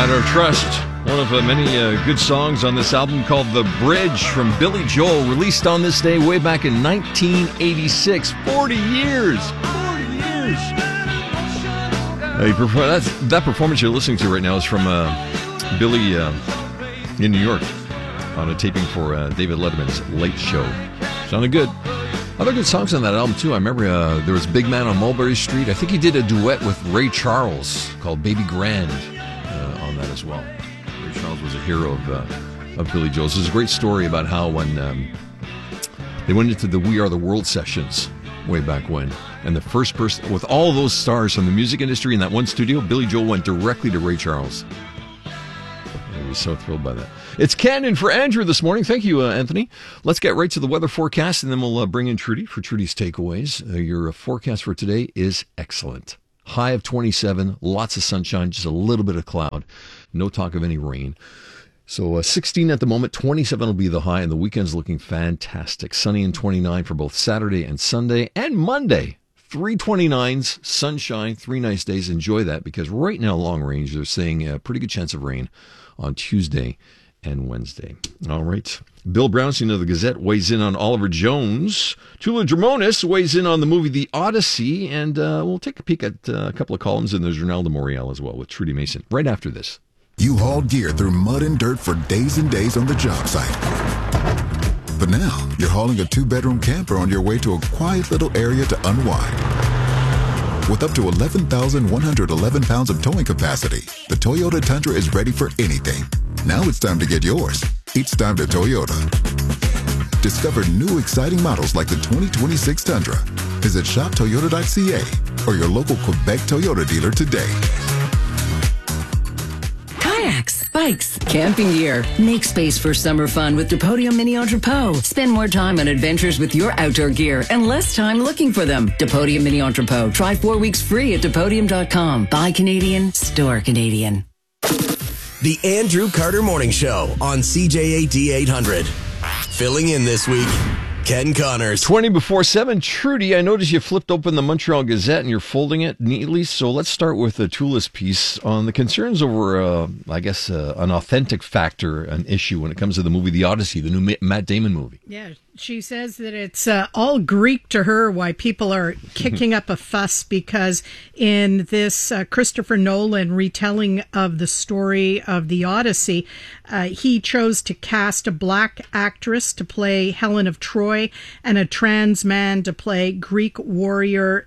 Matter of Trust, one of many good songs on this album called The Bridge from Billy Joel, released on this day way back in 1986. 40 years! 40 years! That performance you're listening to right now is from Billy in New York on a taping for David Letterman's Late Show. Sounded good. Other good songs on that album, too. I remember there was Big Man on Mulberry Street. I think he did a duet with Ray Charles called Baby Grand on that as well. Ray Charles was a hero of Billy Joel's. There's a great story about how when they went into the We Are the World sessions way back when, and the first person, with all those stars from the music industry in that one studio, Billy Joel went directly to Ray Charles. He was so thrilled by that. It's Ken in for Andrew this morning. Thank you, Anthony. Let's get right to the weather forecast, and then we'll bring in Trudy for Trudy's takeaways. Your forecast for today is excellent. High of 27, lots of sunshine, just a little bit of cloud. No talk of any rain. So 16 at the moment, 27 will be the high, and the weekend's looking fantastic. Sunny and 29 for both Saturday and Sunday, and Monday. 3 29s, sunshine, 3 nice days. Enjoy that, because right now, long range, they're saying a pretty good chance of rain on Tuesday and Wednesday. All right. Bill Brownstein of the Gazette weighs in on Oliver Jones. Tula Dramonis weighs in on the movie The Odyssey. And we'll take a peek at a couple of columns in the Journal de Montréal as well with Trudy Mason right after this. You hauled gear through mud and dirt for days and days on the job site. But now you're hauling a 2-bedroom camper on your way to a quiet little area to unwind. With up to 11,111 pounds of towing capacity, the Toyota Tundra is ready for anything. Now it's time to get yours. It's time to Toyota. Discover new exciting models like the 2026 Tundra. Visit shoptoyota.ca or your local Quebec Toyota dealer today. Kayaks, bikes, camping gear. Make space for summer fun with Depodium Mini Entrepot. Spend more time on adventures with your outdoor gear and less time looking for them. Depodium Mini Entrepot. Try 4 weeks free at Depodium.com. Buy Canadian, store Canadian. The Andrew Carter Morning Show on CJAD 800. Filling in this week, Ken Connors. 20 before 7. Trudy, I noticed you flipped open the Montreal Gazette and you're folding it neatly. So let's start with Tula's piece on the concerns over, an authentic factor, an issue when it comes to the movie The Odyssey, the new Matt Damon movie. Yeah, she says that it's all Greek to her, why people are kicking up a fuss, because in this Christopher Nolan retelling of the story of The Odyssey, he chose to cast a black actress to play Helen of Troy and a trans man to play Greek warrior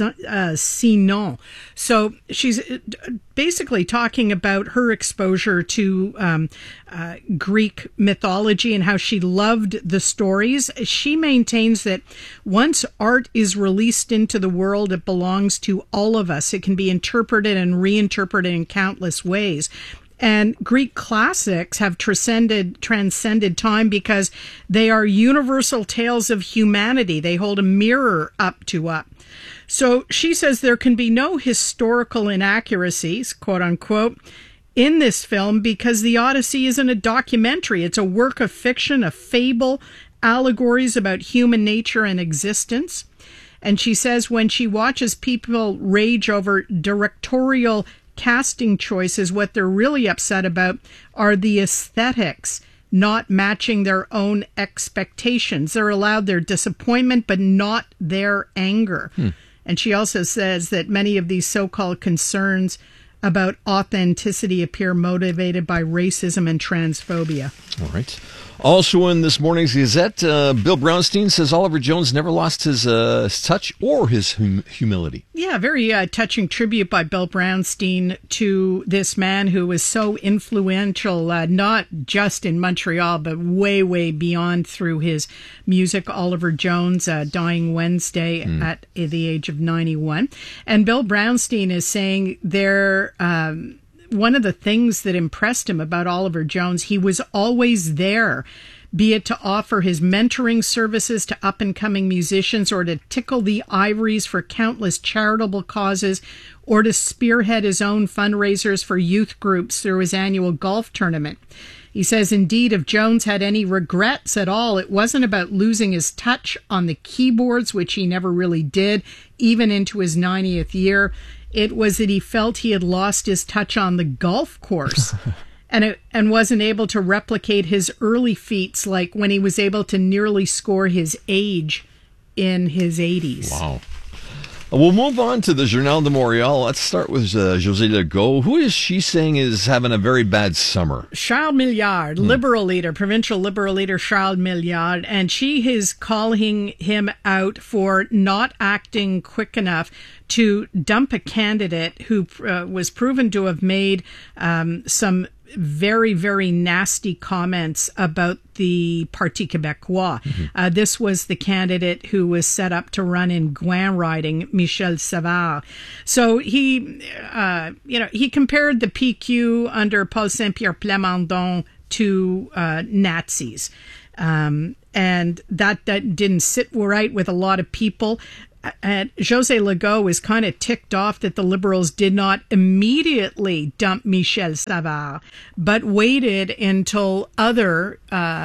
Sinon. So she's basically talking about her exposure to Greek mythology and how she loved the stories. She maintains that once art is released into the world, it belongs to all of us. It can be interpreted and reinterpreted in countless ways. And Greek classics have transcended time because they are universal tales of humanity. They hold a mirror up to us. So she says there can be no historical inaccuracies, quote unquote, in this film because The Odyssey isn't a documentary. It's a work of fiction, a fable, allegories about human nature and existence. And she says when she watches people rage over directorial casting choices, what they're really upset about are the aesthetics not matching their own expectations. They're allowed their disappointment, but not their anger. And she also says that many of these so-called concerns about authenticity appear motivated by racism and transphobia. All right. Also in this morning's Gazette, Bill Brownstein says Oliver Jones never lost his touch or his humility. Yeah, very touching tribute by Bill Brownstein to this man who was so influential, not just in Montreal, but way, way beyond through his music. Oliver Jones, dying Wednesday at the age of 91. And Bill Brownstein is saying one of the things that impressed him about Oliver Jones, he was always there, be it to offer his mentoring services to up-and-coming musicians or to tickle the ivories for countless charitable causes or to spearhead his own fundraisers for youth groups through his annual golf tournament. He says, indeed, if Jones had any regrets at all, it wasn't about losing his touch on the keyboards, which he never really did, even into his 90th year. It was that he felt he had lost his touch on the golf course. And wasn't able to replicate his early feats, like when he was able to nearly score his age in his 80s. Wow. We'll move on to the Journal de Montréal. Let's start with Josée Legault. Who is she saying is having a very bad summer? Charles Milliard, Liberal leader, provincial Liberal leader Charles Milliard, and she is calling him out for not acting quick enough to dump a candidate who was proven to have made some very, very nasty comments about the Parti Québécois. This was the candidate who was set up to run in Gouin riding, Michel Savard. So he compared the PQ under Paul Saint-Pierre Plamondon to Nazis. And that didn't sit right with a lot of people. And Josée Legault is kind of ticked off that the Liberals did not immediately dump Michel Savard, but waited until other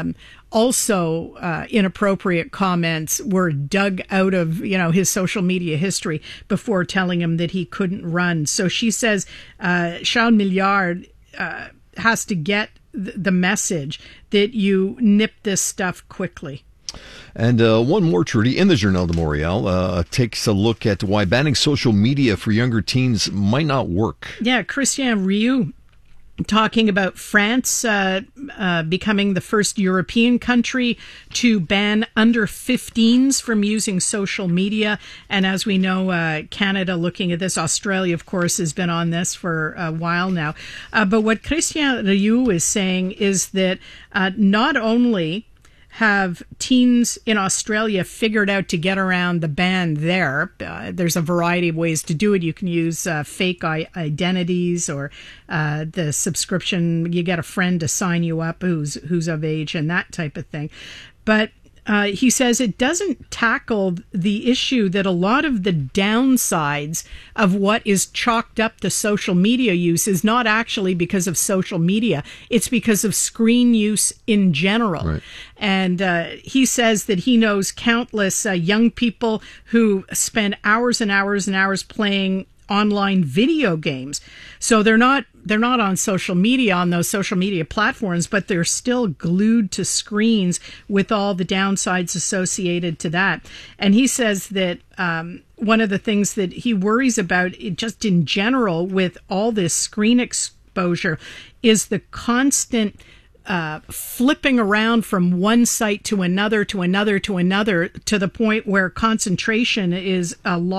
also inappropriate comments were dug out of his social media history before telling him that he couldn't run. So she says Charles Milliard has to get the message that you nip this stuff quickly. And one more, Trudy, in the Journal de Montréal, takes a look at why banning social media for younger teens might not work. Yeah, Christian Rioux talking about France becoming the first European country to ban under 15s from using social media. And as we know, Canada looking at this, Australia, of course, has been on this for a while now. But what Christian Rioux is saying is that not only have teens in Australia figured out to get around the ban there. There's a variety of ways to do it. You can use fake identities or the subscription. You get a friend to sign you up who's of age and that type of thing. But he says it doesn't tackle the issue that a lot of the downsides of what is chalked up to social media use is not actually because of social media. It's because of screen use in general. Right. And he says that he knows countless young people who spend hours and hours and hours playing online video games. So they're not on social media, on those social media platforms, but they're still glued to screens with all the downsides associated to that. And he says that one of the things that he worries about, just in general, with all this screen exposure, is the constant flipping around from one site to another, to another, to another, to the point where concentration is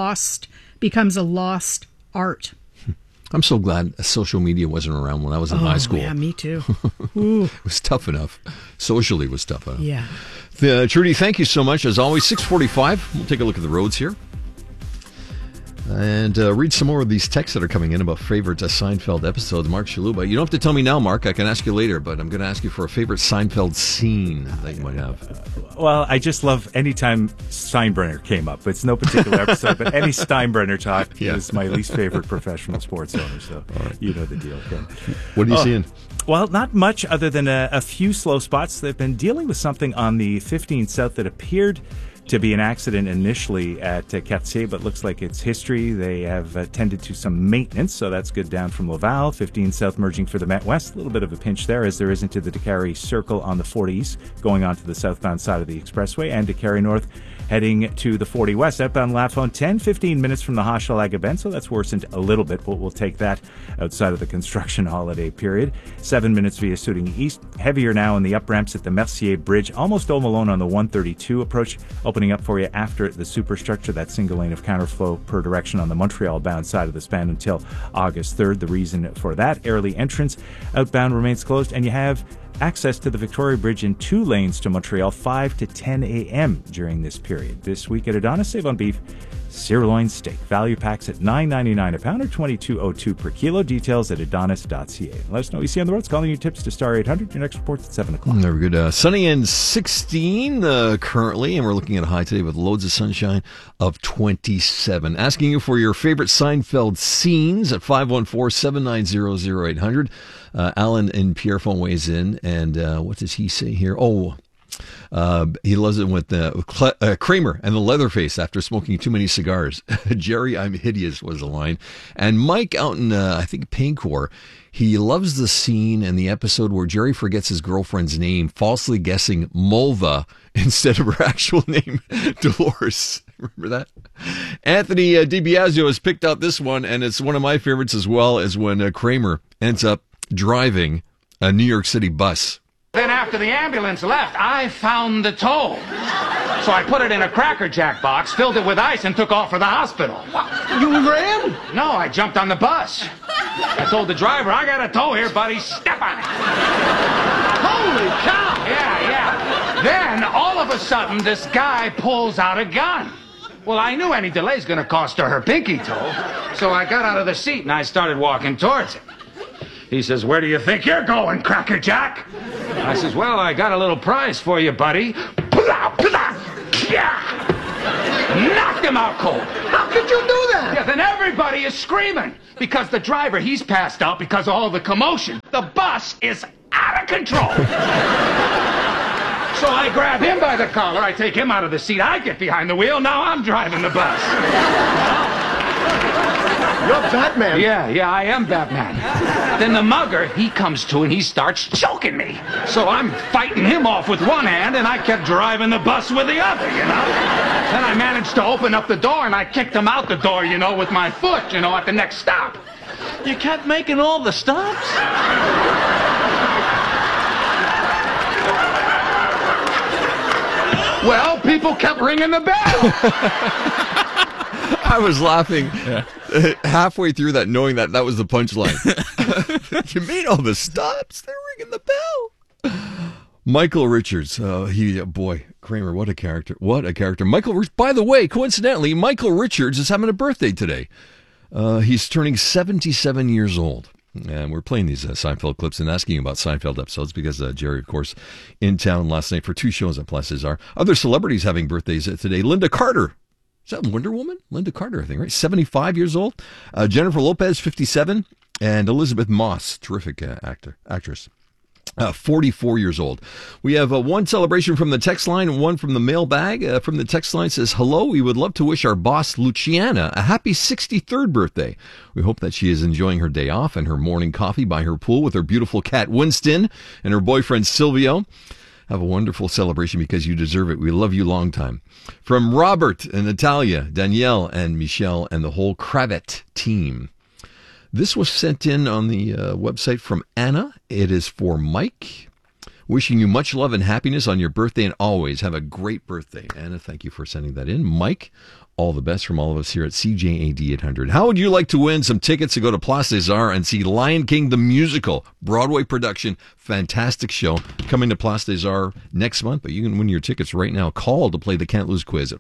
becomes a lost art. I'm so glad social media wasn't around when I was in high school. Yeah, me too. It was tough enough. Socially, it was tough enough. Yeah. Trudy, thank you so much. As always, 6:45. We'll take a look at the roads here. And read some more of these texts that are coming in about favorite Seinfeld episodes. Mark Shaluba. You don't have to tell me now, Mark. I can ask you later, but I'm going to ask you for a favorite Seinfeld scene that you might have. Well, I just love any time Steinbrenner came up. It's no particular episode, but any Steinbrenner talk is my least favorite professional sports owner. So you know the deal, Ken. What are you seeing? Well, not much other than a few slow spots. They've been dealing with something on the 15 South that appeared to be an accident initially at Cartier, but looks like it's history. They have tended to some maintenance, so that's good down from Laval. 15 South merging for the Met West. A little bit of a pinch there, as there isn't to the Décarie Circle on the 40 East, going on to the southbound side of the expressway, and Décarie North heading to the 40 West. Outbound Lafon, 10-15 minutes from the Hochelaga Bend, so that's worsened a little bit, but we'll take that outside of the construction holiday period. 7 minutes via Suding East. Heavier now in the up ramps at the Mercier Bridge, almost Home Alone on the 132 approach, opening up for you after the superstructure, that single lane of counterflow per direction on the Montreal-bound side of the span until August 3rd. The reason for that, early entrance outbound remains closed, and you have access to the Victoria Bridge in 2 lanes to Montreal 5 to 10 a.m. during this period. This week at Adonis, save on beef, sirloin steak. Value packs at $9.99 a pound or $22.02 per kilo. Details at adonis.ca. Let us know what you see on the roads. Calling your tips to Star 800. Your next report's at 7 o'clock. Very good. Sunny and 16 currently, and we're looking at a high today with loads of sunshine of 27. Asking you for your favorite Seinfeld scenes at 514-790-0800. Alan in Pierrefonds weighs in, and what does he say here? Oh, He loves it with Kramer and the Leatherface after smoking too many cigars. Jerry, I'm hideous was the line. And Mike out in, I think, Paincore, he loves the scene and the episode where Jerry forgets his girlfriend's name, falsely guessing Mulva instead of her actual name, Dolores. Remember that? Anthony DiBiasio has picked out this one, and it's one of my favorites as well, is when Kramer ends up driving a New York City bus. Then after the ambulance left, I found the tow. So I put it in a Cracker Jack box, filled it with ice, and took off for the hospital. You ran? No, I jumped on the bus. I told the driver, I got a tow here, buddy. Step on it. Holy cow! Yeah. Then, all of a sudden, this guy pulls out a gun. Well, I knew any delay's gonna cost her pinky toe. So I got out of the seat and I started walking towards him. He says, where do you think you're going, Cracker Jack? I says, well, I got a little prize for you, buddy. Yeah! Knocked him out cold. How could you do that? Yeah, then everybody is screaming because the driver, he's passed out because of all the commotion. The bus is out of control. So I grab him by the collar, I take him out of the seat, I get behind the wheel, now I'm driving the bus. You're Batman. Yeah, I am Batman. Then the mugger, he comes to and he starts choking me. So I'm fighting him off with one hand and I kept driving the bus with the other, you know. Then I managed to open up the door and I kicked him out the door, you know, with my foot, you know, at the next stop. You kept making all the stops? Well, people kept ringing the bell. I was laughing halfway through that, knowing that was the punchline. You made all the stops. They're ringing the bell. Michael Richards. Boy, Kramer, what a character. What a character. By the way, coincidentally, Michael Richards is having a birthday today. He's turning 77 years old. And we're playing these Seinfeld clips and asking about Seinfeld episodes because Jerry, of course, in town last night for 2 shows at Place Cesar. Other celebrities having birthdays today. Linda Carter. Is that Wonder Woman? Linda Carter, I think, right? 75 years old. Jennifer Lopez, 57. And Elizabeth Moss, terrific actress. 44 years old. We have one celebration from the text line and one from the mailbag. From the text line says, hello, we would love to wish our boss, Luciana, a happy 63rd birthday. We hope that she is enjoying her day off and her morning coffee by her pool with her beautiful cat, Winston, and her boyfriend, Silvio. Have a wonderful celebration because you deserve it. We love you long time. From Robert and Natalia, Danielle and Michelle and the whole Kravet team. This was sent in on the website from Anna. It is for Mike. Wishing you much love and happiness on your birthday and always have a great birthday. Anna, thank you for sending that in. Mike, all the best from all of us here at CJAD 800. How would you like to win some tickets to go to Place Cesar and see Lion King the Musical, Broadway production, fantastic show, coming to Place Cesar next month, but you can win your tickets right now. Call to play the Can't Lose quiz at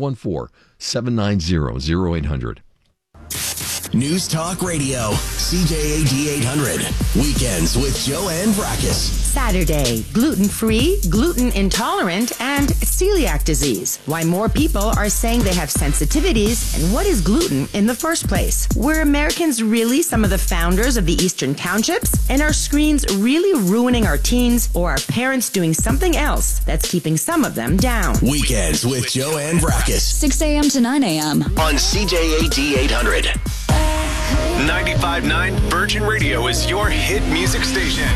514-790-0800. News Talk Radio, CJAD 800. Weekends with Joanne Brakis. Saturday, gluten-free, gluten intolerant, and celiac disease. Why more people are saying they have sensitivities, and what is gluten in the first place? Were Americans really some of the founders of the Eastern Townships? And are screens really ruining our teens, or are parents doing something else that's keeping some of them down? Weekends with Joanne Brakis. 6 a.m. to 9 a.m. on CJAD 800. 95.9 Virgin Radio is your hit music station.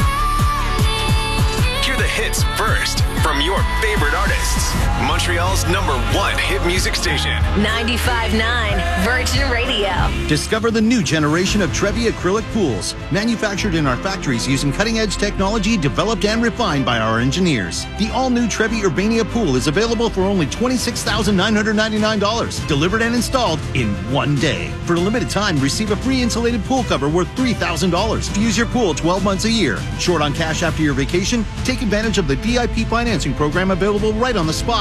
Hear the hits first from your favorite artists. Montreal's #1 hit music station. 95.9 Virgin Radio. Discover the new generation of Trevi acrylic pools, manufactured in our factories using cutting-edge technology developed and refined by our engineers. The all-new Trevi Urbania pool is available for only $26,999, delivered and installed in one day. For a limited time, receive a free insulated pool cover worth $3,000. Use your pool 12 months a year. Short on cash after your vacation? Take advantage of the VIP financing program available right on the spot.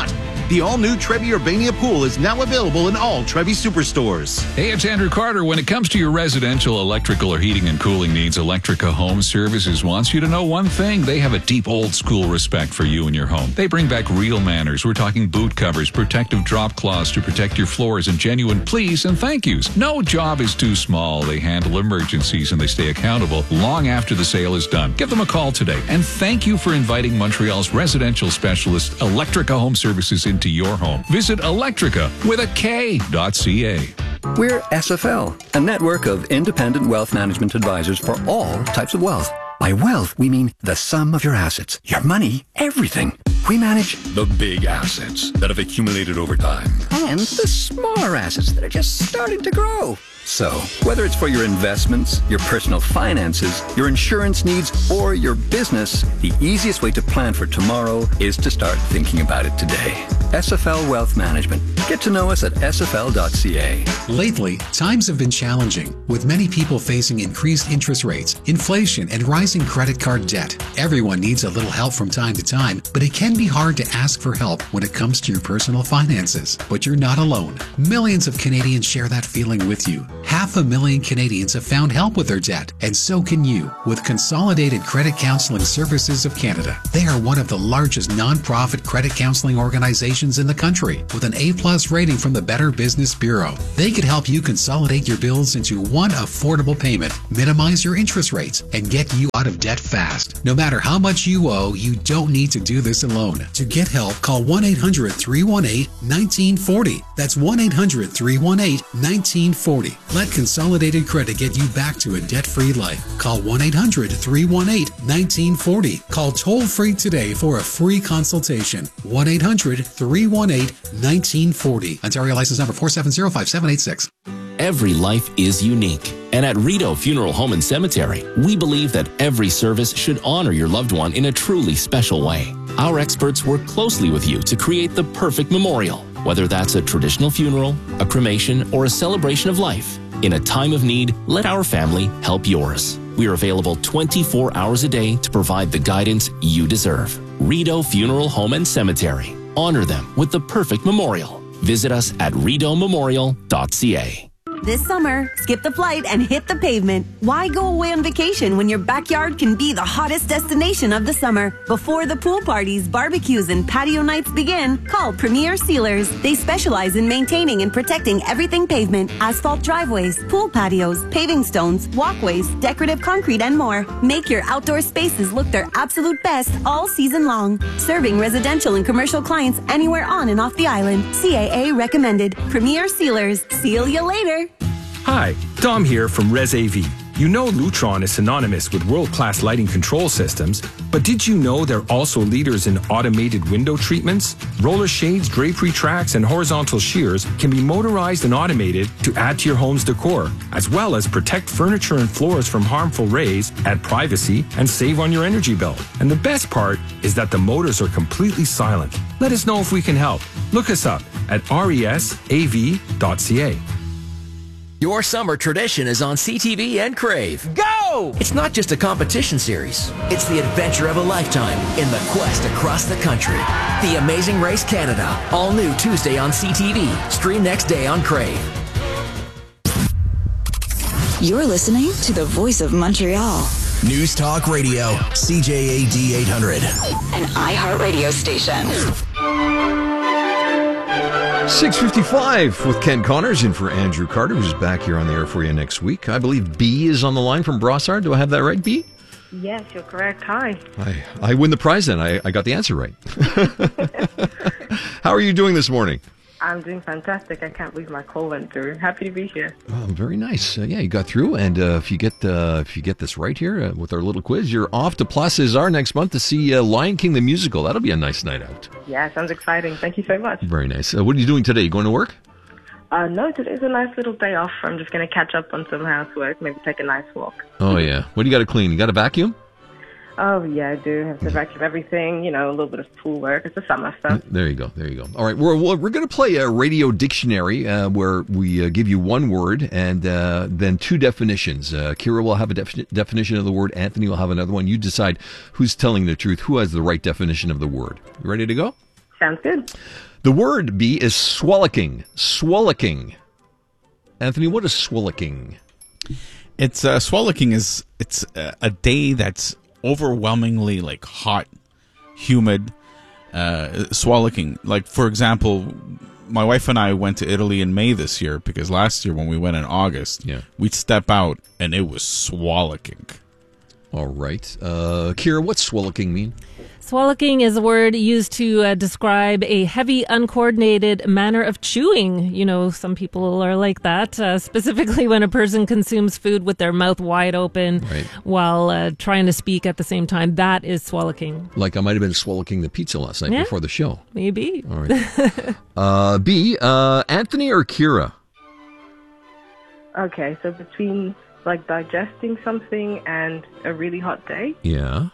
The all-new Trevi Urbania pool is now available in all Trevi superstores. Hey, it's Andrew Carter. When it comes to your residential electrical or heating and cooling needs, Electrica Home Services wants you to know one thing. They have a deep old-school respect for you and your home. They bring back real manners. We're talking boot covers, protective drop cloths to protect your floors, and genuine please and thank yous. No job is too small. They handle emergencies and they stay accountable long after the sale is done. Give them a call today. And thank you for inviting Montreal's residential specialist, Electrica Home Services, into your home. Visit Electrica with a K.ca. We're SFL, a network of independent wealth management advisors for all types of wealth. By wealth, we mean the sum of your assets, your money, everything. We manage the big assets that have accumulated over time and the smaller assets that are just starting to grow. So, whether it's for your investments, your personal finances, your insurance needs, or your business, the easiest way to plan for tomorrow is to start thinking about it today. SFL Wealth Management. Get to know us at sfl.ca. Lately, times have been challenging, with many people facing increased interest rates, inflation, and rising credit card debt. Everyone needs a little help from time to time, but it can be hard to ask for help when it comes to your personal finances. But you're not alone. Millions of Canadians share that feeling with you. 500,000 Canadians have found help with their debt, and so can you with Consolidated Credit Counseling Services of Canada. They are one of the largest non-profit credit counseling organizations in the country, with an A+ rating from the Better Business Bureau. They could help you consolidate your bills into one affordable payment, minimize your interest rates, and get you out of debt fast. No matter how much you owe, you don't need to do this alone. To get help, call 1-800-318-1940. That's 1-800-318-1940. Let Consolidated Credit get you back to a debt-free life. Call 1-800-318-1940. Call toll-free today for a free consultation. 1-800-318-1940. Ontario license number 4705786. Every life is unique. And at Rideau Funeral Home and Cemetery, we believe that every service should honor your loved one in a truly special way. Our experts work closely with you to create the perfect memorial, whether that's a traditional funeral, a cremation, or a celebration of life. In a time of need, let our family help yours. We are available 24 hours a day to provide the guidance you deserve. Rideau Funeral Home and Cemetery. Honor them with the perfect memorial. Visit us at rideaumemorial.ca. This summer, skip the flight and hit the pavement. Why go away on vacation when your backyard can be the hottest destination of the summer? Before the pool parties, barbecues, and patio nights begin, call Premier Sealers. They specialize in maintaining and protecting everything pavement, asphalt driveways, pool patios, paving stones, walkways, decorative concrete, and more. Make your outdoor spaces look their absolute best all season long. Serving residential and commercial clients anywhere on and off the island. CAA recommended. Premier Sealers. Seal you later. Hi, Dom here from Res AV. You know Lutron is synonymous with world-class lighting control systems, but did you know they're also leaders in automated window treatments? Roller shades, drapery tracks, and horizontal shears can be motorized and automated to add to your home's decor, as well as protect furniture and floors from harmful rays, add privacy, and save on your energy bill. And the best part is that the motors are completely silent. Let us know if we can help. Look us up at resav.ca. Your summer tradition is on CTV and Crave. Go! It's not just a competition series. It's the adventure of a lifetime in the quest across the country. The Amazing Race Canada. All new Tuesday on CTV. Stream next day on Crave. You're listening to the Voice of Montreal. News Talk Radio. CJAD 800. An iHeartRadio station. 6:55 with Ken Connors in for Andrew Carter, who's back here on the air for you next week. I believe B is on the line from Brossard. Do I have that right, B? Yes, you're correct. Hi. I win the prize then. I got the answer right. How are you doing this morning? I'm doing fantastic. I can't believe my call went through. Happy to be here. Oh, very nice. Yeah, you got through, and if you get this right here with our little quiz, you're off to Place César next month to see Lion King the musical. That'll be a nice night out. Yeah, sounds exciting. Thank you so much. Very nice. What are you doing today? You going to work? No, today's a nice little day off. I'm just going to catch up on some housework, maybe take a nice walk. Oh, yeah. What do you got to clean? You got to vacuum? Oh, yeah, I do. Have to vacuum everything, a little bit of pool work. It's the summer stuff. There you go. All right, we're going to play a radio dictionary where we give you one word and then two definitions. Kira will have a definition of the word. Anthony will have another one. You decide who's telling the truth, who has the right definition of the word. You ready to go? Sounds good. The word B is swollicking. Swollicking. Anthony, what is swollicking? It's swollicking is it's a day that's overwhelmingly like hot, humid. Swollicking. Like, for example, my wife and I went to Italy in May this year because last year when we went in August, we'd step out and it was swollicking. All right. Kira, what's swollicking mean? Swollicking is a word used to describe a heavy, uncoordinated manner of chewing. You know, some people are like that, specifically when a person consumes food with their mouth wide open while trying to speak at the same time. That is swollicking. Like I might have been swollicking the pizza last night before the show. Maybe. All right. B, Anthony or Kira? Okay, so between like digesting something and a really hot day. Yeah.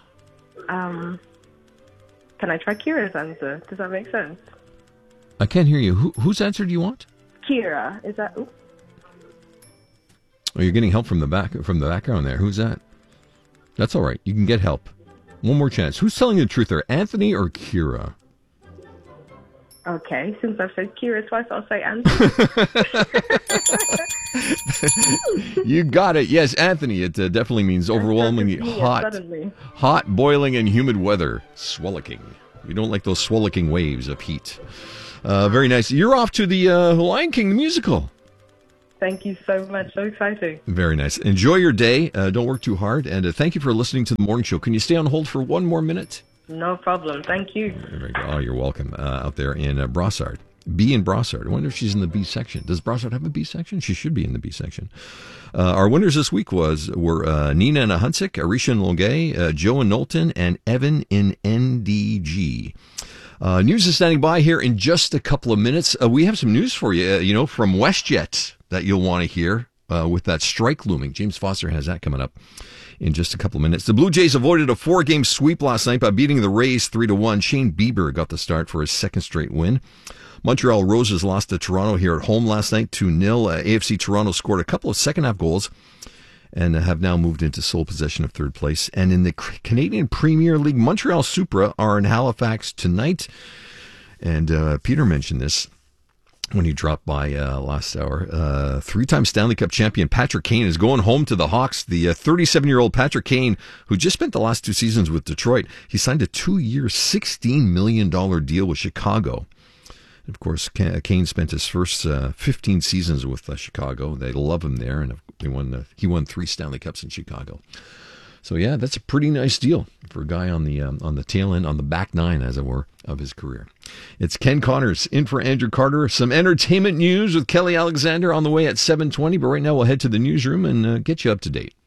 Can I try Kira's answer? Does that make sense? I can't hear you. Whose answer do you want? Kira, is that? Ooh. Oh, you're getting help from the background there. Who's that? That's all right. You can get help. One more chance. Who's telling you the truth there, Anthony or Kira? Okay, since I've said Kira twice, I'll say Anthony. You got it. Yes, Anthony. It definitely means overwhelmingly hot, boiling, and humid weather. Swollicking. We don't like those swollicking waves of heat. Very nice. You're off to the Lion King the musical. Thank you so much. So exciting. Very nice. Enjoy your day. Don't work too hard. And thank you for listening to the morning show. Can you stay on hold for one more minute? No problem. Thank you. There we go. Oh, you're welcome. Out there in Brossard. B in Brossard. I wonder if she's in the B section. Does Brossard have a B section? She should be in the B section. Our winners this week were Nina in Ahunsik, Arisha in Longueuil, Joe in Knowlton, and Evan in NDG. News is standing by here in just a couple of minutes. We have some news for you, from WestJet that you'll want to hear with that strike looming. James Foster has that coming up in just a couple of minutes. The Blue Jays avoided a 4-game sweep last night by beating the Rays 3-1. Shane Bieber got the start for his second straight win. Montreal Roses lost to Toronto here at home last night 2-0. AFC Toronto scored a couple of second-half goals and have now moved into sole possession of third place. And in the Canadian Premier League, Montreal Supra are in Halifax tonight. And Peter mentioned this when he dropped by last hour. Three-time Stanley Cup champion Patrick Kane is going home to the Hawks. The 37-year-old Patrick Kane, who just spent the last 2 seasons with Detroit, he signed a 2-year, $16 million deal with Chicago. Of course, Kane spent his first 15 seasons with Chicago. They love him there, and he won 3 Stanley Cups in Chicago. So yeah, that's a pretty nice deal for a guy on the tail end, on the back nine, as it were, of his career. It's Ken Connors in for Andrew Carter. Some entertainment news with Kelly Alexander on the way at 7:20. But right now, we'll head to the newsroom and get you up to date.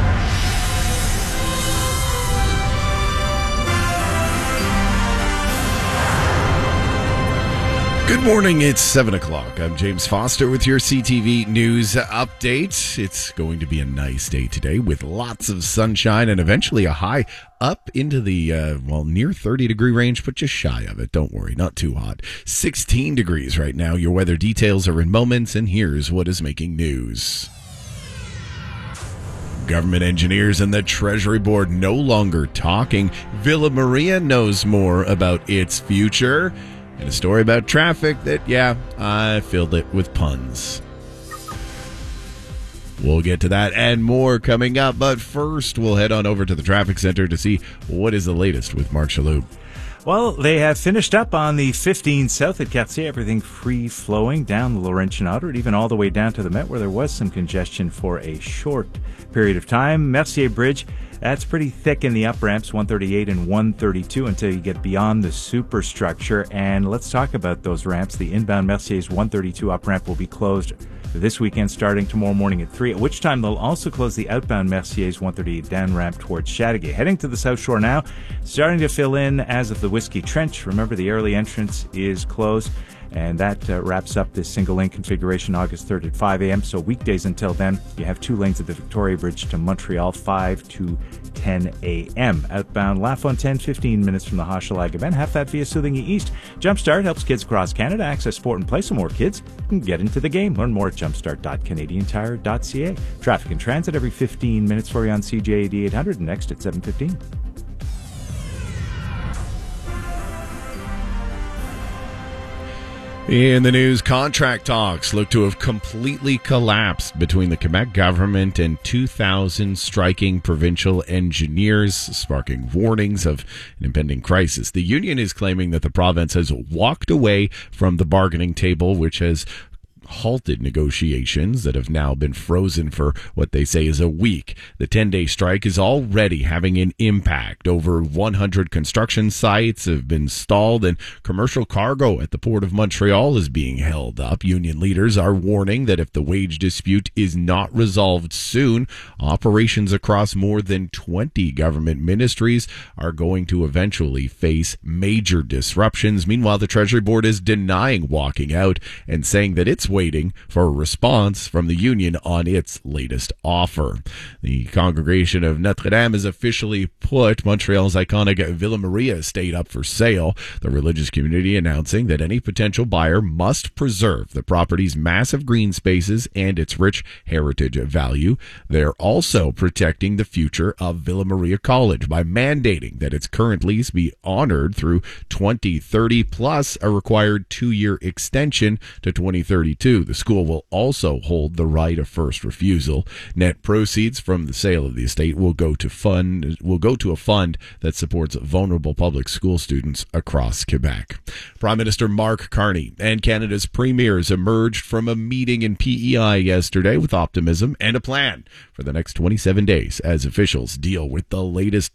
Good morning, it's 7 o'clock. I'm James Foster with your CTV News Update. It's going to be a nice day today with lots of sunshine and eventually a high up into the, near 30-degree range, but just shy of it. Don't worry, not too hot. 16 degrees right now. Your weather details are in moments, and here's what is making news. Government engineers and the Treasury Board no longer talking. Villa Maria knows more about its future. And a story about traffic that, I filled it with puns. We'll get to that and more coming up, but first we'll head on over to the traffic center to see what is the latest with Mark Shalhoub. Well, they have finished up on the 15 south at Cartier, everything free-flowing down the Laurentian Outer, even all the way down to the Met, where there was some congestion for a short period of time. Mercier Bridge, that's pretty thick in the up-ramps, 138 and 132, until you get beyond the superstructure. And let's talk about those ramps. The inbound Mercier's 132 up-ramp will be closed this weekend starting tomorrow morning at 3, at which time they'll also close the outbound Mercier's 138 down ramp towards Chateauguay. Heading to the South Shore now, starting to fill in as of the Whiskey Trench. Remember, the early entrance is closed. And that wraps up this single-lane configuration August 3rd at 5 a.m. So weekdays until then, you have 2 lanes at the Victoria Bridge to Montreal, 5 to 10 a.m. Outbound La Fontaine, 15 minutes from the Hochelaga Bend. Half that via Soothing East. Jumpstart helps kids across Canada access sport and play, so more kids can get into the game. Learn more at jumpstart.canadiantire.ca. Traffic and transit every 15 minutes for you on CJAD 800 and next at 7:15. In the news, contract talks look to have completely collapsed between the Quebec government and 2,000 striking provincial engineers, sparking warnings of an impending crisis. The union is claiming that the province has walked away from the bargaining table, which has halted negotiations that have now been frozen for what they say is a week. The 10-day strike is already having an impact. Over 100 construction sites have been stalled, and commercial cargo at the Port of Montreal is being held up. Union leaders are warning that if the wage dispute is not resolved soon, operations across more than 20 government ministries are going to eventually face major disruptions. Meanwhile, the Treasury Board is denying walking out and saying that it's waiting for a response from the union on its latest offer. The Congregation of Notre Dame has officially put Montreal's iconic Villa Maria estate up for sale. The religious community announcing that any potential buyer must preserve the property's massive green spaces and its rich heritage value. They're also protecting the future of Villa Maria College by mandating that its current lease be honored through 2030 plus a required 2-year extension to 2032. The school will also hold the right of first refusal. Net proceeds from the sale of the estate will go to a fund that supports vulnerable public school students across Quebec. Prime Minister Mark Carney and Canada's premiers emerged from a meeting in PEI yesterday with optimism and a plan for the next 27 days as officials deal with the latest